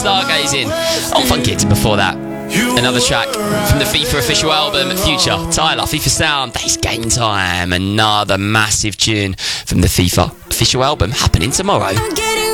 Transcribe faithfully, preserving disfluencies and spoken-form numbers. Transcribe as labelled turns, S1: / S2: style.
S1: Stargazing on Fun Kids, and before that, another track from the FIFA official album, Future, Tyler, FIFA Sound, Days Game Time, another massive tune from the FIFA official album happening tomorrow.